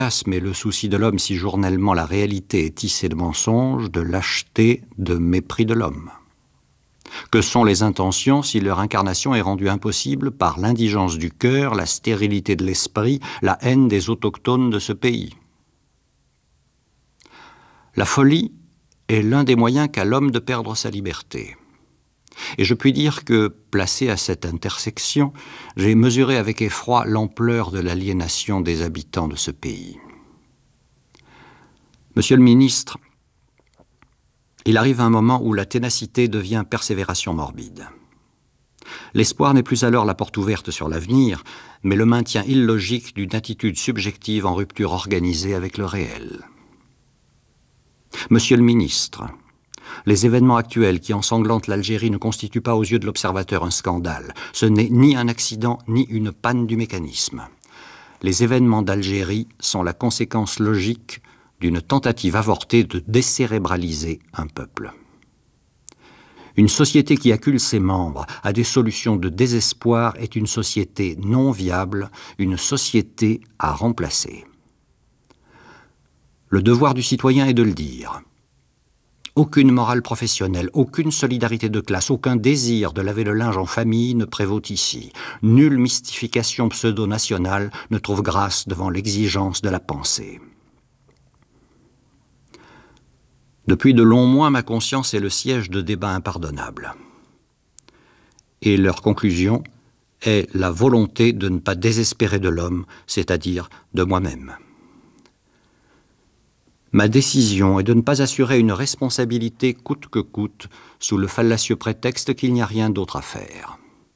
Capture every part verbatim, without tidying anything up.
Mais le souci de l'homme, si journellement la réalité est tissée de mensonges, de lâcheté, de mépris de l'homme. Que sont les intentions si leur incarnation est rendue impossible par l'indigence du cœur, la stérilité de l'esprit, la haine des autochtones de ce pays? La folie est l'un des moyens qu'a l'homme de perdre sa liberté. Et je puis dire que, placé à cette intersection, j'ai mesuré avec effroi l'ampleur de l'aliénation des habitants de ce pays. Monsieur le ministre, il arrive un moment où la ténacité devient persévération morbide. L'espoir n'est plus alors la porte ouverte sur l'avenir, mais le maintien illogique d'une attitude subjective en rupture organisée avec le réel. Monsieur le ministre, les événements actuels qui ensanglantent l'Algérie ne constituent pas aux yeux de l'observateur un scandale. Ce n'est ni un accident, ni une panne du mécanisme. Les événements d'Algérie sont la conséquence logique d'une tentative avortée de décérébraliser un peuple. Une société qui accule ses membres à des solutions de désespoir est une société non viable, une société à remplacer. Le devoir du citoyen est de le dire. Aucune morale professionnelle, aucune solidarité de classe, aucun désir de laver le linge en famille ne prévaut ici. Nulle mystification pseudo-nationale ne trouve grâce devant l'exigence de la pensée. Depuis de longs mois, ma conscience est le siège de débats impardonnables. Et leur conclusion est la volonté de ne pas désespérer de l'homme, c'est-à-dire de moi-même. Ma décision est de ne pas assurer une responsabilité coûte que coûte sous le fallacieux prétexte qu'il n'y a rien d'autre à faire.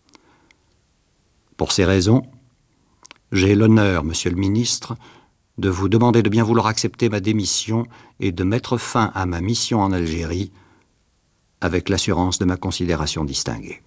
Pour ces raisons, j'ai l'honneur, Monsieur le ministre, de vous demander de bien vouloir accepter ma démission et de mettre fin à ma mission en Algérie avec l'assurance de ma considération distinguée.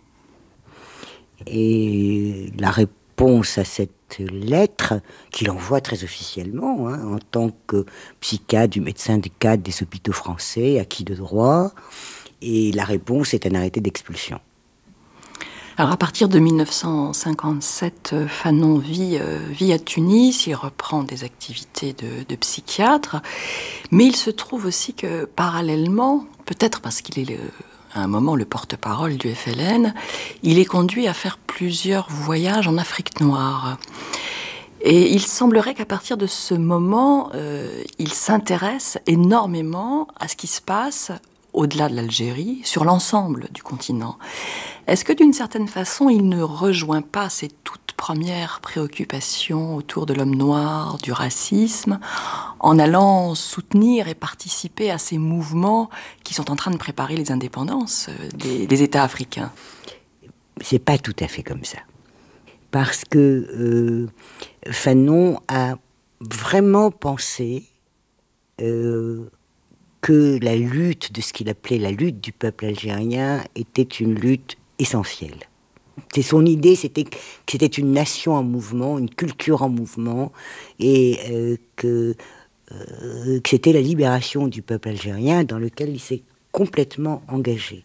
Et la réponse à cette lettre, qu'il envoie très officiellement, hein, en tant que psychiatre du médecin des cadres des hôpitaux français, acquis de droit, et la réponse est un arrêté d'expulsion. Alors à partir de mille neuf cent cinquante-sept, Fanon vit, euh, vit à Tunis, il reprend des activités de, de psychiatre, mais il se trouve aussi que parallèlement, peut-être parce qu'il est le, à un moment le porte-parole du F L N, il est conduit à faire plusieurs voyages en Afrique noire. Et il semblerait qu'à partir de ce moment, euh, il s'intéresse énormément à ce qui se passe au-delà de l'Algérie, sur l'ensemble du continent. Est-ce que d'une certaine façon, il ne rejoint pas ses toutes premières préoccupations autour de l'homme noir, du racisme, en allant soutenir et participer à ces mouvements qui sont en train de préparer les indépendances des, des États africains? C'est pas tout à fait comme ça. Parce que euh, Fanon a vraiment pensé euh, que la lutte de ce qu'il appelait la lutte du peuple algérien était une lutte essentielle. C'est son idée, c'était que c'était une nation en mouvement, une culture en mouvement, et euh, que, euh, que c'était la libération du peuple algérien dans lequel il s'est complètement engagé.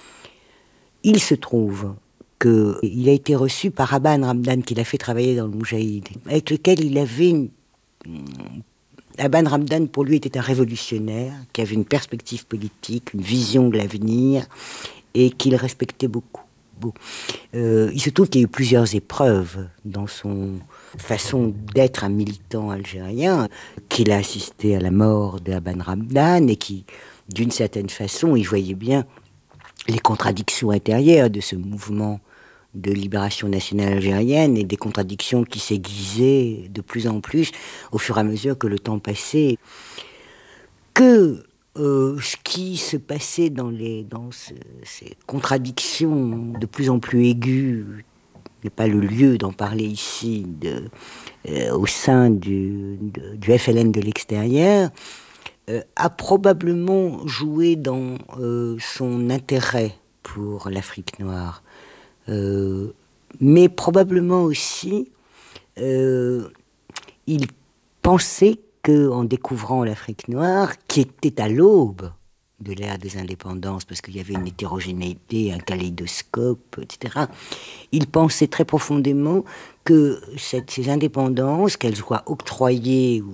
Il se trouve qu'il a été reçu par Aban Ramdan, qu'il a fait travailler dans le Moudjahid, avec lequel il avait une... Aban Ramdan, pour lui, était un révolutionnaire qui avait une perspective politique, une vision de l'avenir, et qu'il respectait beaucoup. Bon. Euh, il se trouve qu'il y a eu plusieurs épreuves dans son façon d'être un militant algérien, qu'il a assisté à la mort de Aban Ramdan, et qui, d'une certaine façon, il voyait bien les contradictions intérieures de ce mouvement de libération nationale algérienne et des contradictions qui s'aiguisaient de plus en plus au fur et à mesure que le temps passait. Que euh, ce qui se passait dans, les, dans ce, ces contradictions de plus en plus aiguës, n'est pas le lieu d'en parler ici, de, euh, au sein du, de, du F L N de l'extérieur, euh, a probablement joué dans euh, son intérêt pour l'Afrique noire. Euh, mais probablement aussi, euh, il pensait qu'en découvrant l'Afrique noire, qui était à l'aube de l'ère des indépendances, parce qu'il y avait une hétérogénéité, un kaléidoscope, et cetera. Il pensait très profondément que cette, ces indépendances, qu'elles soient octroyées ou